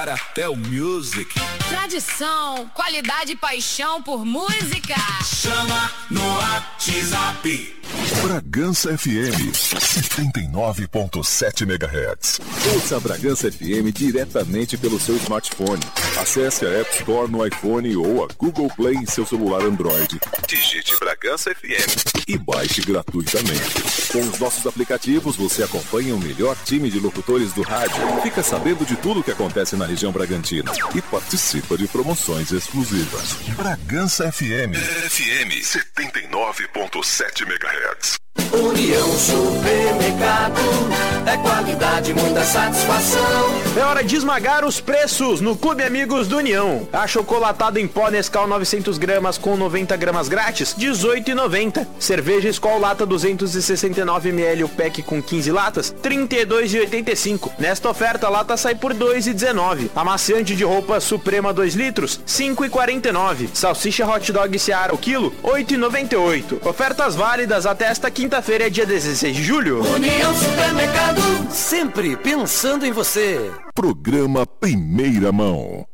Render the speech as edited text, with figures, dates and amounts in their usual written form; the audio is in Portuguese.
Tel Music. Tradição, qualidade e paixão por música. Chama no WhatsApp. Bragança FM 79.7 MHz. Ouça a Bragança FM diretamente pelo seu smartphone. Acesse a App Store no iPhone ou a Google Play em seu celular Android. Digite Bragança FM e baixe gratuitamente. Com os nossos aplicativos, você acompanha o melhor time de locutores do rádio, fica sabendo de tudo o que acontece na região Bragantina e participa de promoções exclusivas. Bragança FM 79.7 MHz. União Supermercado, é qualidade, muita satisfação. É hora de esmagar os preços no Clube Amigos do União. Achocolatado em pó Nescau 900 gramas com 90 gramas grátis, R$18,90. Cerveja Skol lata 269 ml, o pack com 15 latas, R$32,85. Nesta oferta, a lata sai por R$2,19. Amaciante de roupa Suprema 2 litros, R$5,49. Salsicha Hot Dog Seara o quilo, R$8,98. Ofertas válidas até esta quinta-feira, dia 16 de julho. União Supermercado, sempre pensando em você. Programa Primeira Mão.